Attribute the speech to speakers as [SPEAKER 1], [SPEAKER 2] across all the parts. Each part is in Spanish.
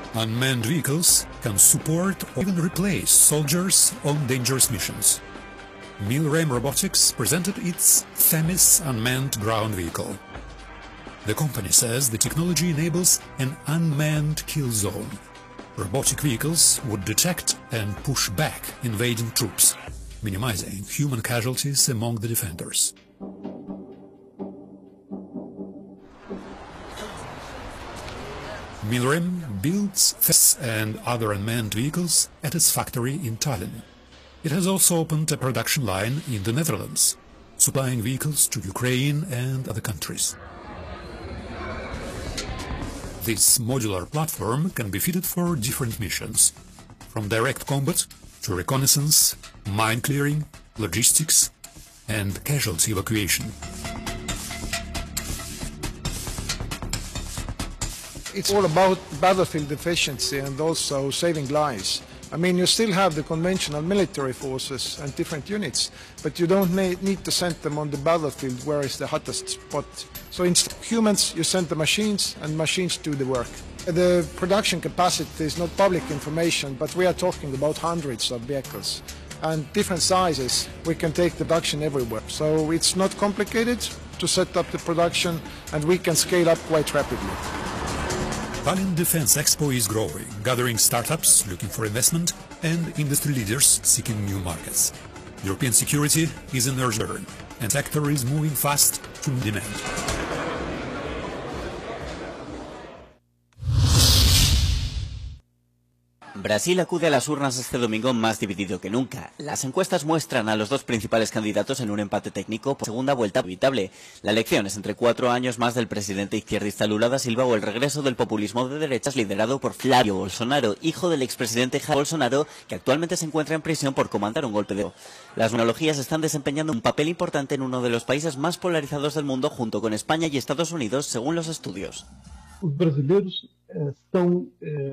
[SPEAKER 1] Unmanned vehicles can support or even replace soldiers on dangerous missions. Milrem Robotics presented its Themis unmanned ground vehicle. The company says the technology enables an unmanned kill zone. Robotic vehicles would detect and push back invading troops, minimizing human casualties among the defenders. Milrem builds Themis and other unmanned vehicles at its factory in Tallinn. It has also opened a production line in the Netherlands, supplying vehicles to Ukraine and other countries. This modular platform can be fitted for different missions, from direct combat to reconnaissance, mine clearing, logistics, and casualty evacuation.
[SPEAKER 2] It's all about battlefield efficiency and also saving lives. I mean, you still have the conventional military forces and different units, but you don't need to send them on the battlefield where is the hottest spot. So instead of humans, you send the machines, and machines do the work. The production capacity is not public information, but we are talking about hundreds of vehicles. And different sizes, we can take the production everywhere. So it's not complicated to set up the production, and we can scale up quite rapidly.
[SPEAKER 1] Tallinn Defense Expo is growing, gathering startups looking for investment and industry leaders seeking new markets. European security is in their turn, and the sector is moving fast to meet demand.
[SPEAKER 3] Brasil acude a las urnas este domingo más dividido que nunca. Las encuestas muestran a los dos principales candidatos en un empate técnico por segunda vuelta inevitable. La elección es entre 4 años más del presidente izquierdista Lula da Silva o el regreso del populismo de derechas liderado por Flávio Bolsonaro, hijo del expresidente Jair Bolsonaro, que actualmente se encuentra en prisión por comandar un golpe de Estado. Las monarquías están desempeñando un papel importante en uno de los países más polarizados del mundo junto con España y Estados Unidos, según los estudios.
[SPEAKER 4] Os brasileiros gostam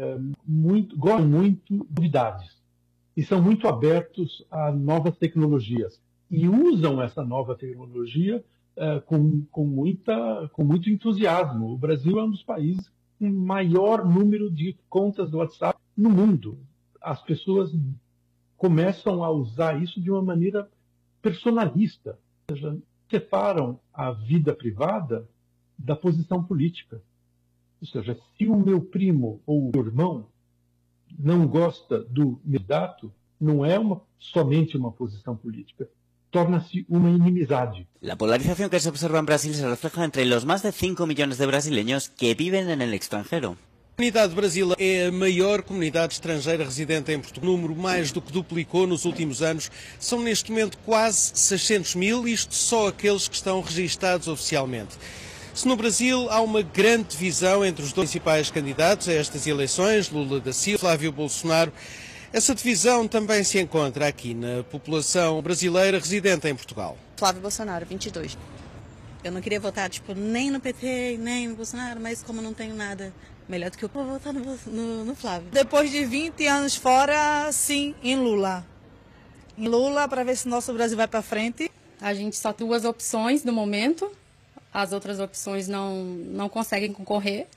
[SPEAKER 4] muito de novidades e são muito abertos a novas tecnologias e usam essa nova tecnologia com muito entusiasmo. O Brasil é um dos países com maior número de contas do WhatsApp no mundo. As pessoas começam a usar isso de uma maneira personalista, ou seja, separam a vida privada da posição política. Ou seja, se o meu primo ou o meu irmão não gosta do candidato, não é somente uma posição política, torna-se uma inimizade.
[SPEAKER 3] La polarización que se observa en Brasil se refleja entre los más de 5 millones de brasileños que viven en el extranjero.
[SPEAKER 5] A comunidade brasileira é a maior comunidade estrangeira residente em Portugal. O número mais do que duplicou nos últimos anos. São neste momento quase 600 mil, isto só aqueles que estão registados oficialmente. Se no Brasil há uma grande divisão entre os dois principais candidatos a estas eleições, Lula da Silva e Flávio Bolsonaro, essa divisão também se encontra aqui na população brasileira residente em Portugal.
[SPEAKER 6] Flávio Bolsonaro, 22. Eu não queria votar nem no PT, nem no Bolsonaro, mas como não tenho nada melhor do que eu, vou votar no Flávio.
[SPEAKER 7] Depois de 20 anos fora, sim, em Lula. Em Lula, para ver se nosso Brasil vai para frente.
[SPEAKER 8] A gente só tem 2 opções no momento. As outras opções não conseguem concorrer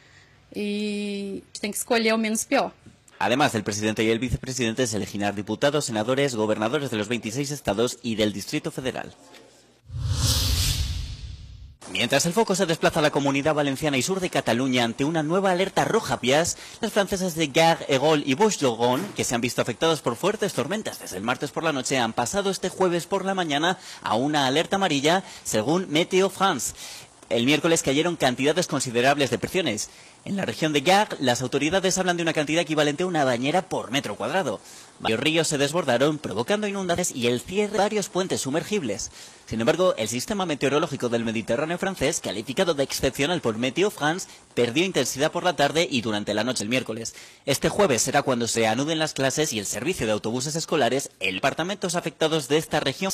[SPEAKER 8] y tem que escolher o menos peor.
[SPEAKER 3] Además del presidente y el vicepresidente, se elegirán diputados, senadores, gobernadores de los 26 estados y del Distrito Federal. Mientras el foco se desplaza a la Comunidad Valenciana y sur de Cataluña ante una nueva alerta roja vías, las francesas de Gare, Egol y Bouches-du-Rhône, que se han visto afectados por fuertes tormentas desde el martes por la noche, han pasado este jueves por la mañana a una alerta amarilla, según Météo France. El miércoles cayeron cantidades considerables de presiones. En la región de Gare, las autoridades hablan de una cantidad equivalente a una bañera por metro cuadrado. Varios ríos se desbordaron, provocando inundaciones y el cierre de varios puentes sumergibles. Sin embargo, el sistema meteorológico del Mediterráneo francés, calificado de excepcional por Météo France, perdió intensidad por la tarde y durante la noche el miércoles. Este jueves será cuando se anuden las clases y el servicio de autobuses escolares en departamentos afectados de esta región.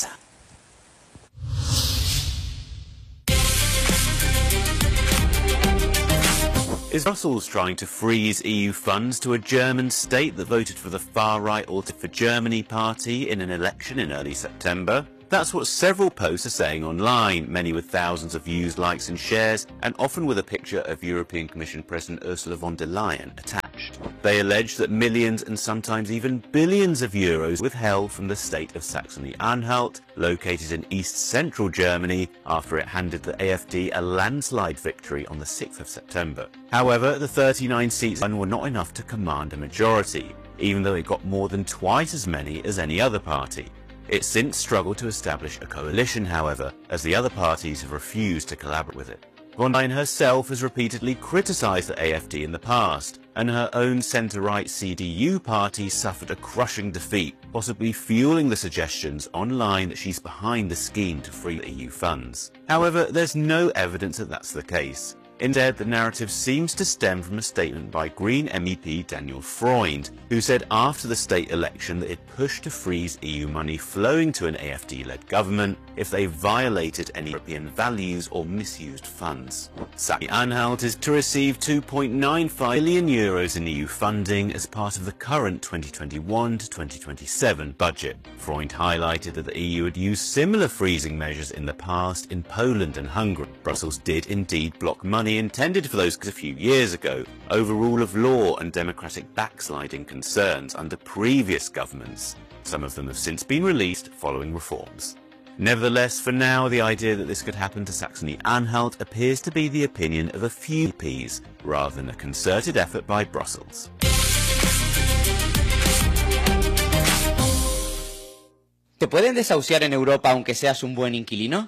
[SPEAKER 9] Is Brussels trying to freeze EU funds to a German state that voted for the far-right Alternative for Germany party in an election in early September? That's what several posts are saying online, many with thousands of views, likes and shares, and often with a picture of European Commission President Ursula von der Leyen attached. They allege that millions and sometimes even billions of euros withheld from the state of Saxony-Anhalt, located in east-central Germany, after it handed the AfD a landslide victory on the 6th of September. However, the 39 seats were not enough to command a majority, even though it got more than twice as many as any other party. It's since struggled to establish a coalition, however, as the other parties have refused to collaborate with it. Von der Leyen herself has repeatedly criticised the AfD in the past, and her own centre-right CDU party suffered a crushing defeat, possibly fueling the suggestions online that she's behind the scheme to free the EU funds. However, there's no evidence that that's the case. Instead, the narrative seems to stem from a statement by Green MEP Daniel Freund, who said after the state election that it pushed to freeze EU money flowing to an AfD-led government if they violated any European values or misused funds. Saxony-Anhalt is to receive €2.95 billion in EU funding as part of the current 2021 to 2027 budget. Freund highlighted that the EU had used similar freezing measures in the past in Poland and Hungary. Brussels did indeed block money intended for those a few years ago over rule of law and democratic backsliding concerns under previous governments. Some of them have since been released following reforms. Nevertheless, for now, the idea that this could happen to Saxony-Anhalt appears to be the opinion of a few MPs, rather than a concerted effort by Brussels.
[SPEAKER 3] ¿Te pueden desahuciar en Europa aunque seas un buen inquilino?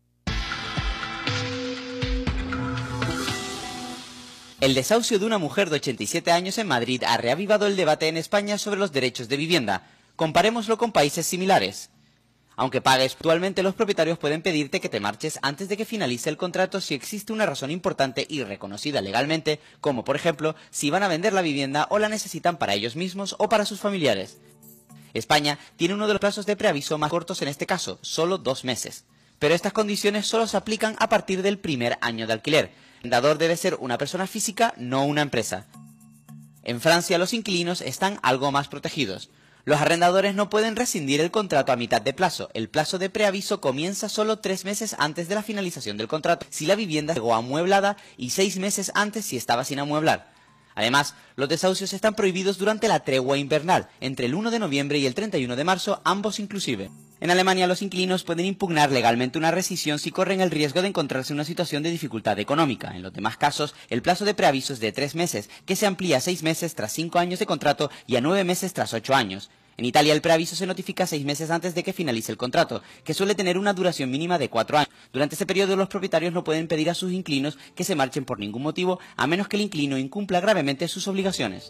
[SPEAKER 3] El desahucio de una mujer de 87 años en Madrid ha reavivado el debate en España sobre los derechos de vivienda. Comparémoslo con países similares. Aunque pagues puntualmente, los propietarios pueden pedirte que te marches antes de que finalice el contrato si existe una razón importante y reconocida legalmente, como por ejemplo, si van a vender la vivienda o la necesitan para ellos mismos o para sus familiares. España tiene uno de los plazos de preaviso más cortos en este caso, solo 2 meses. Pero estas condiciones solo se aplican a partir del primer año de alquiler. El arrendador debe ser una persona física, no una empresa. En Francia los inquilinos están algo más protegidos. Los arrendadores no pueden rescindir el contrato a mitad de plazo. El plazo de preaviso comienza solo 3 meses antes de la finalización del contrato si la vivienda llegó amueblada y 6 meses antes si estaba sin amueblar. Además, los desahucios están prohibidos durante la tregua invernal, entre el 1 de noviembre y el 31 de marzo, ambos inclusive. En Alemania, los inquilinos pueden impugnar legalmente una rescisión si corren el riesgo de encontrarse en una situación de dificultad económica. En los demás casos, el plazo de preaviso es de 3 meses, que se amplía a 6 meses tras 5 años de contrato y a 9 meses tras 8 años. En Italia, el preaviso se notifica 6 meses antes de que finalice el contrato, que suele tener una duración mínima de 4 años. Durante ese periodo, los propietarios no pueden pedir a sus inquilinos que se marchen por ningún motivo, a menos que el inquilino incumpla gravemente sus obligaciones.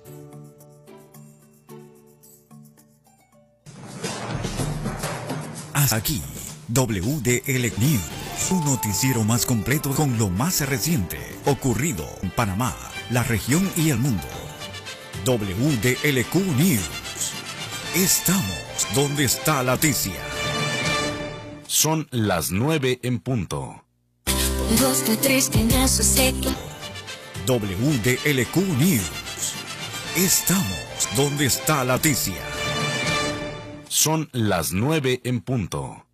[SPEAKER 10] Hasta aquí, WDL News, un noticiero más completo con lo más reciente ocurrido en Panamá, la región y el mundo. WDLQ News. Estamos donde está la noticia.
[SPEAKER 11] Son las 9 en punto.
[SPEAKER 10] WDLQ News. Estamos donde está la noticia.
[SPEAKER 11] Son las 9 en punto.